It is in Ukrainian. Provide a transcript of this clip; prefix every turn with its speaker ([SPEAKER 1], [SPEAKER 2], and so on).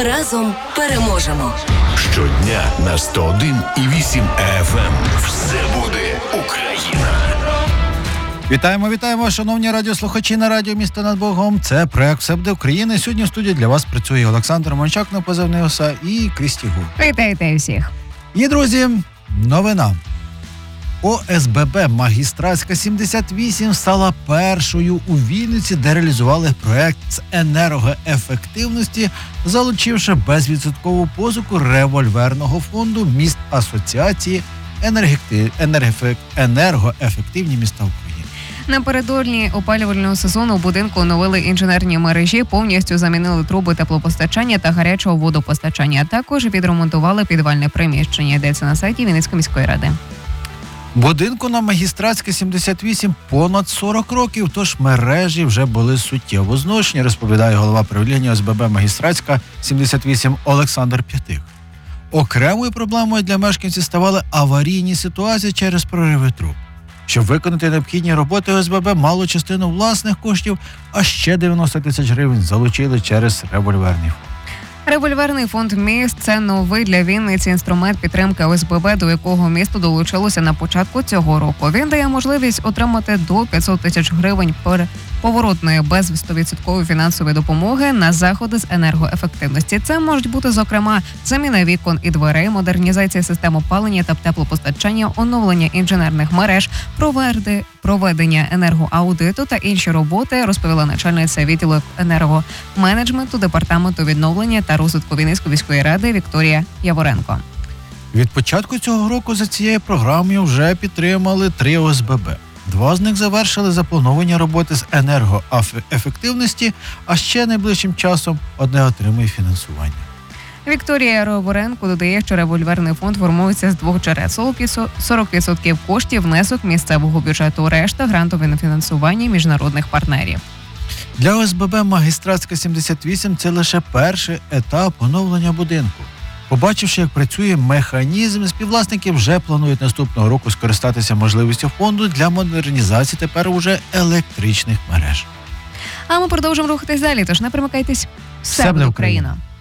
[SPEAKER 1] Разом переможемо.
[SPEAKER 2] Щодня на 101,8 FM. Все буде Україна.
[SPEAKER 3] Вітаємо, шановні радіослухачі на радіо «Місто над Богом». Це проект «Все буде Україна». Сьогодні в студії для вас працює Олександр Мончак на позивний ОСА і Крісті Гу.
[SPEAKER 4] Вітайте всіх.
[SPEAKER 3] І, друзі, новина. ОСББ «Магістратська 78» стала першою у Вінниці, де реалізували проект з енергоефективності, залучивши безвідсоткову позику револьверного фонду міст Асоціації енергоефективні міста України.
[SPEAKER 4] Напередодні опалювального сезону у будинку оновили інженерні мережі, повністю замінили труби теплопостачання та гарячого водопостачання, а також відремонтували підвальне приміщення. Йдеться на сайті Вінницької міської ради.
[SPEAKER 3] Будинку на Магістратській 78 понад 40 років, тож мережі вже були суттєво зношені, розповідає голова правління ОСББ «Магістратська 78» Олександр П'ятих. Окремою проблемою для мешканців ставали аварійні ситуації через прориви труб. Щоб виконати необхідні роботи, ОСББ мало частину власних коштів, а ще 90 тисяч гривень залучили через револьверний фонд.
[SPEAKER 4] Револьверний фонд міст – це новий для Вінниці інструмент підтримки ОСББ, до якого місто долучилося на початку цього року. Він дає можливість отримати до 500 тисяч гривень поворотної без 100% фінансової допомоги на заходи з енергоефективності. Це можуть бути, зокрема, заміна вікон і дверей, модернізація систем опалення та теплопостачання, оновлення інженерних мереж, проведення енергоаудиту та інші роботи, розповіла начальниця відділу енергоменеджменту Департаменту відновлення та розвитку Вінницької міської ради Вікторія Яворенко.
[SPEAKER 3] Від початку цього року за цією програмою вже підтримали 3 ОСББ. 2 з них завершили заплановані роботи з енергоефективності, а ще найближчим часом одне отримує фінансування.
[SPEAKER 4] Вікторія Яворенко додає, що револьверний фонд формується з 2 джерел. 40% коштів внесок місцевого бюджету, решта грантове фінансування міжнародних партнерів.
[SPEAKER 3] Для ОСББ «Магістратська 78» це лише перший етап оновлення будинку. Побачивши, як працює механізм, співвласники вже планують наступного року скористатися можливістю фонду для модернізації тепер уже електричних мереж.
[SPEAKER 4] А ми продовжимо рухатись далі, тож не примикайтесь.
[SPEAKER 3] Все буде Україна.